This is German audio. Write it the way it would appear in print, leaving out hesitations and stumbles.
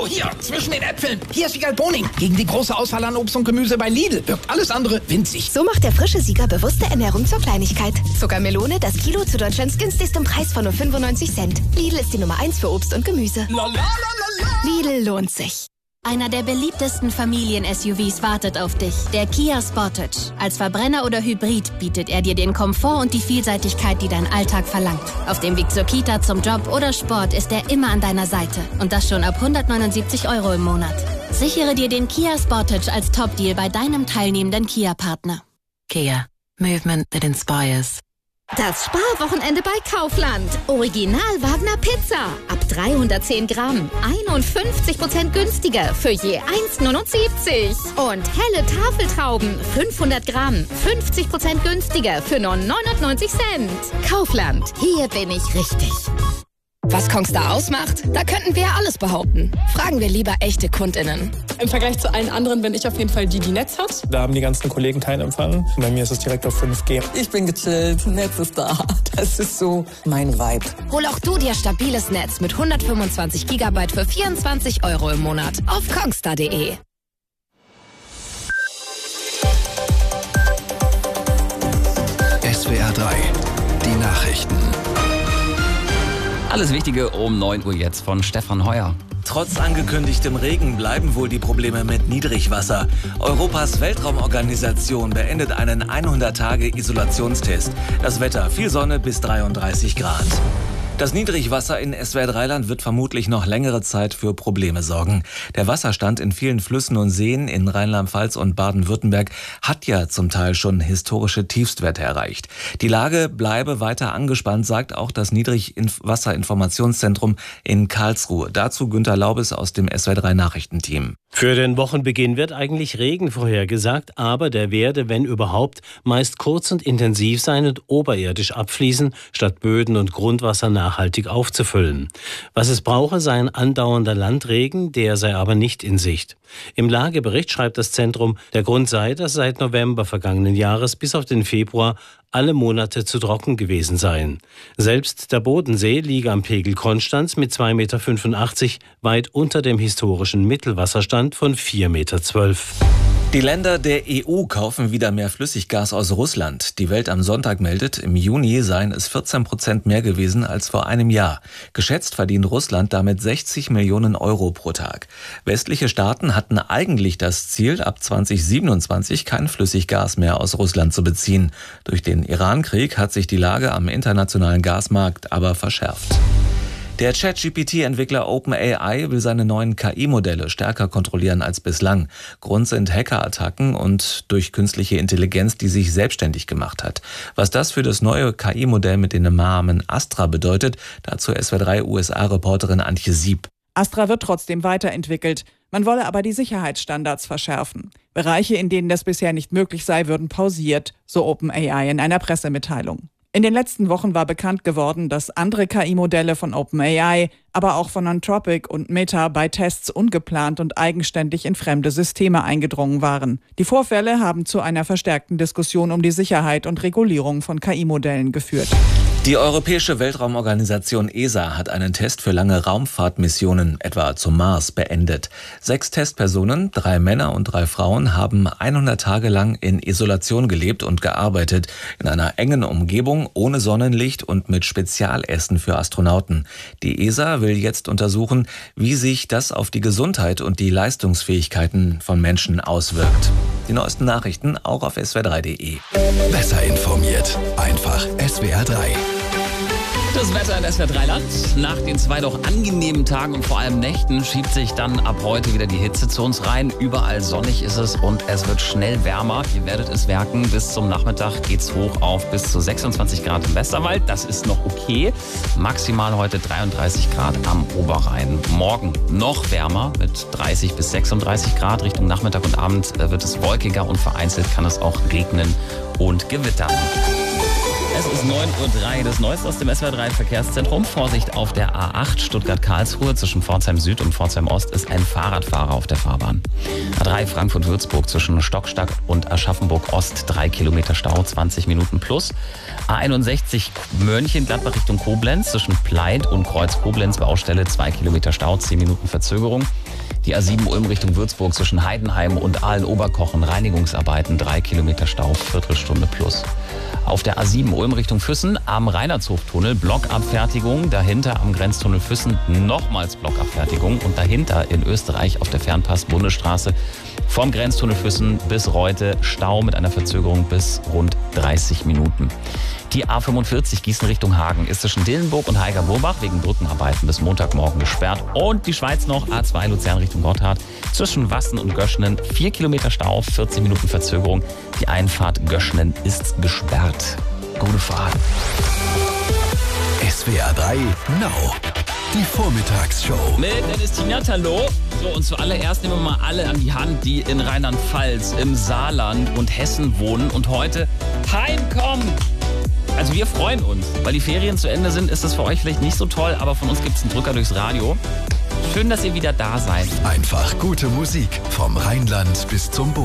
Hallo, hier, zwischen den Äpfeln. Hier ist Wiegald Boning. Gegen die große Auswahl an Obst und Gemüse bei Lidl wirkt alles andere winzig. So macht der frische Sieger bewusste Ernährung zur Kleinigkeit. Zuckermelone, das Kilo zu Deutschlands günstigstem Preis von nur 95 Cent. Lidl ist die Nummer 1 für Obst und Gemüse. Lidl lohnt sich. Einer der beliebtesten Familien-SUVs wartet auf dich. Der Kia Sportage. Als Verbrenner oder Hybrid bietet er dir den Komfort und die Vielseitigkeit, die dein Alltag verlangt. Auf dem Weg zur Kita, zum Job oder Sport ist er immer an deiner Seite. Und das schon ab 179 € im Monat. Sichere dir den Kia Sportage als Top-Deal bei deinem teilnehmenden Kia-Partner. Kia. Movement that inspires. Das Sparwochenende bei Kaufland. Original Wagner Pizza. Ab 310 Gramm. 51% günstiger für je 1,79. Und helle Tafeltrauben. 500 Gramm. 50% günstiger für nur 99 Cent. Kaufland. Hier bin ich richtig. Was Kongstar ausmacht? Da könnten wir ja alles behaupten. Fragen wir lieber echte KundInnen. Im Vergleich zu allen anderen bin ich auf jeden Fall die Netz hat. Da haben die ganzen Kollegen keinen Empfang. Bei mir ist es direkt auf 5G. Ich bin gechillt, Netz ist da. Das ist so mein Vibe. Hol auch du dir stabiles Netz mit 125 GB für 24 € im Monat auf kongstar.de. SWR 3, die Nachrichten. Alles Wichtige um 9 Uhr jetzt von Stefan Heuer. Trotz angekündigtem Regen bleiben wohl die Probleme mit Niedrigwasser. Europas Weltraumorganisation beendet einen 100-Tage-Isolationstest. Das Wetter, viel Sonne bis 33 Grad. Das Niedrigwasser in SWR-3-Land wird vermutlich noch längere Zeit für Probleme sorgen. Der Wasserstand in vielen Flüssen und Seen in Rheinland-Pfalz und Baden-Württemberg hat ja zum Teil schon historische Tiefstwerte erreicht. Die Lage bleibe weiter angespannt, sagt auch das Niedrigwasserinformationszentrum in Karlsruhe. Dazu Günter Laubes aus dem SWR3-Nachrichtenteam. Für den Wochenbeginn wird eigentlich Regen vorhergesagt, aber der werde, wenn überhaupt, meist kurz und intensiv sein und oberirdisch abfließen, statt Böden und Grundwasser nachhaltig aufzufüllen. Was es brauche, sei ein andauernder Landregen, der sei aber nicht in Sicht. Im Lagebericht schreibt das Zentrum, der Grund sei, dass seit November vergangenen Jahres bis auf den Februar alle Monate zu trocken gewesen seien. Selbst der Bodensee liege am Pegel Konstanz mit 2,85 Meter weit unter dem historischen Mittelwasserstand von 4,12 Meter. Die Länder der EU kaufen wieder mehr Flüssiggas aus Russland. Die Welt am Sonntag meldet, im Juni seien es 14% mehr gewesen als vor einem Jahr. Geschätzt verdient Russland damit 60 Millionen € pro Tag. Westliche Staaten hatten eigentlich das Ziel, ab 2027 kein Flüssiggas mehr aus Russland zu beziehen. Durch den Iran-Krieg hat sich die Lage am internationalen Gasmarkt aber verschärft. Der ChatGPT-Entwickler OpenAI will seine neuen KI-Modelle stärker kontrollieren als bislang. Grund sind Hackerattacken und durch künstliche Intelligenz, die sich selbstständig gemacht hat. Was das für das neue KI-Modell mit dem Namen Astra bedeutet, dazu SWR3 USA-Reporterin Antje Sieb. Astra wird trotzdem weiterentwickelt. Man wolle aber die Sicherheitsstandards verschärfen. Bereiche, in denen das bisher nicht möglich sei, würden pausiert, so OpenAI in einer Pressemitteilung. In den letzten Wochen war bekannt geworden, dass andere KI-Modelle von OpenAI, aber auch von Anthropic und Meta bei Tests ungeplant und eigenständig in fremde Systeme eingedrungen waren. Die Vorfälle haben zu einer verstärkten Diskussion um die Sicherheit und Regulierung von KI-Modellen geführt. Die Europäische Weltraumorganisation ESA hat einen Test für lange Raumfahrtmissionen, etwa zum Mars, beendet. 6 Testpersonen, 3 Männer und 3 Frauen, haben 100 Tage lang in Isolation gelebt und gearbeitet, in einer engen Umgebung, ohne Sonnenlicht und mit Spezialessen für Astronauten. Die ESA will jetzt untersuchen, wie sich das auf die Gesundheit und die Leistungsfähigkeiten von Menschen auswirkt. Die neuesten Nachrichten auch auf swr3.de. Besser informiert, einfach SWR 3. Das Wetter in SWR-3-Land. Nach den 2 doch angenehmen Tagen und vor allem Nächten schiebt sich dann ab heute wieder die Hitze zu uns rein. Überall sonnig ist es und es wird schnell wärmer. Ihr werdet es merken, bis zum Nachmittag geht's hoch auf bis zu 26 Grad im Westerwald. Das ist noch okay. Maximal heute 33 Grad am Oberrhein. Morgen noch wärmer mit 30 bis 36 Grad. Richtung Nachmittag und Abend wird es wolkiger und vereinzelt kann es auch regnen und gewittern. Es ist 9:03 Uhr, das Neueste aus dem SWR3-Verkehrszentrum. Vorsicht auf der A8 Stuttgart-Karlsruhe zwischen Pforzheim Süd und Pforzheim Ost ist ein Fahrradfahrer auf der Fahrbahn. A3 Frankfurt-Würzburg zwischen Stockstadt und Aschaffenburg-Ost 3 Kilometer Stau, 20 Minuten plus. A61 Mönchengladbach Richtung Koblenz zwischen Pleit und Kreuz Koblenz Baustelle 2 Kilometer Stau, 10 Minuten Verzögerung. Die A7 Ulm Richtung Würzburg zwischen Heidenheim und Aalen-Oberkochen, Reinigungsarbeiten, 3 Kilometer Stau, Viertelstunde plus. Auf der A7 Ulm Richtung Füssen am Reinhardshoftunnel Blockabfertigung, dahinter am Grenztunnel Füssen nochmals Blockabfertigung und dahinter in Österreich auf der Fernpass-Bundesstraße vom Grenztunnel Füssen bis Reute Stau mit einer Verzögerung bis rund 30 Minuten. Die A45 Gießen Richtung Hagen ist zwischen Dillenburg und Heiger-Burbach wegen Brückenarbeiten bis Montagmorgen gesperrt. Und die Schweiz noch, A2 Luzern Richtung Gotthard zwischen Wassen und Göschenen 4 Kilometer Stau, 40 Minuten Verzögerung. Die Einfahrt Göschenen ist gesperrt. Gute Fahrt. SWR 3 Now. Die Vormittagsshow. Mit Dennis Tinatalo. So, und zuallererst nehmen wir mal alle an die Hand, die in Rheinland-Pfalz, im Saarland und Hessen wohnen und heute heimkommen. Also wir freuen uns, weil die Ferien zu Ende sind, ist das für euch vielleicht nicht so toll, aber von uns gibt es einen Drücker durchs Radio. Schön, dass ihr wieder da seid. Einfach gute Musik vom Rheinland bis zum Bodensee.